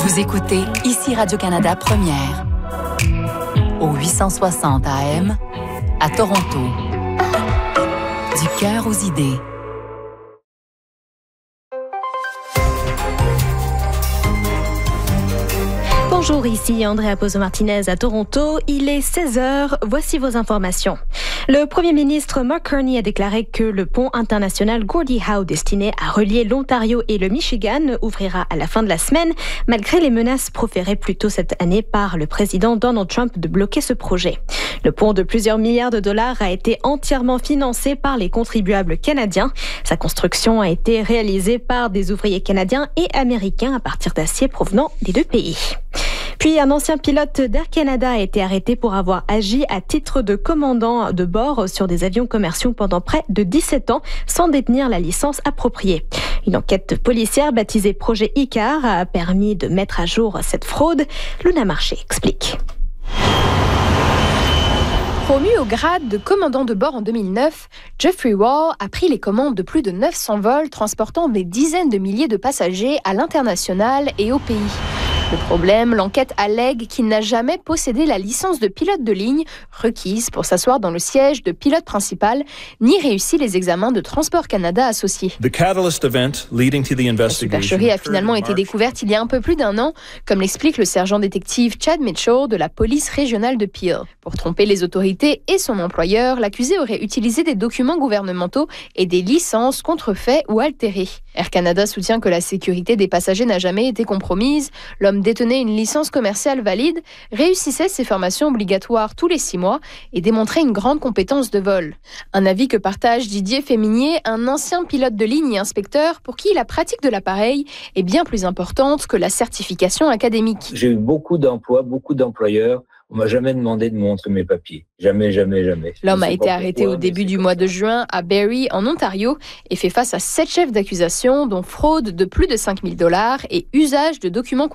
Vous écoutez ici Radio-Canada Première, au 860 AM, à Toronto. Du cœur aux idées. Bonjour, ici Andrea Pozo-Martinez à Toronto. Il est 16h. Voici vos informations. Le Premier ministre Mark Carney a déclaré que le pont international Gordie Howe destiné à relier l'Ontario et le Michigan ouvrira à la fin de la semaine, malgré les menaces proférées plus tôt cette année par le président Donald Trump de bloquer ce projet. Le pont de plusieurs milliards de dollars a été entièrement financé par les contribuables canadiens. Sa construction a été réalisée par des ouvriers canadiens et américains à partir d'acier provenant des deux pays. Puis, un ancien pilote d'Air Canada a été arrêté pour avoir agi à titre de commandant de bord sur des avions commerciaux pendant près de 17 ans sans détenir la licence appropriée. Une enquête policière baptisée Projet Icar a permis de mettre à jour cette fraude. Luna Marché explique. Promu au grade de commandant de bord en 2009, Jeffrey Wall a pris les commandes de plus de 900 vols transportant des dizaines de milliers de passagers à l'international et au pays. Le problème, l'enquête allègue qu'il n'a jamais possédé la licence de pilote de ligne requise pour s'asseoir dans le siège de pilote principal, ni réussi les examens de Transport Canada associés. La supercherie a finalement été découverte il y a un peu plus d'un an, comme l'explique le sergent détective Chad Mitchell de la police régionale de Peel. Pour tromper les autorités et son employeur, l'accusé aurait utilisé des documents gouvernementaux et des licences contrefaites ou altérées. Air Canada soutient que la sécurité des passagers n'a jamais été compromise. L'homme détenait une licence commerciale valide, réussissait ses formations obligatoires tous les 6 mois et démontrait une grande compétence de vol. Un avis que partage Didier Féminier, un ancien pilote de ligne et inspecteur pour qui la pratique de l'appareil est bien plus importante que la certification académique. J'ai eu beaucoup d'emplois, beaucoup d'employeurs. On m'a jamais demandé de montrer mes papiers. Jamais. L'homme a été arrêté au début du mois de juin à Barrie, en Ontario, et fait face à 7 chefs d'accusation, dont fraude de plus de $5 000 et usage de documents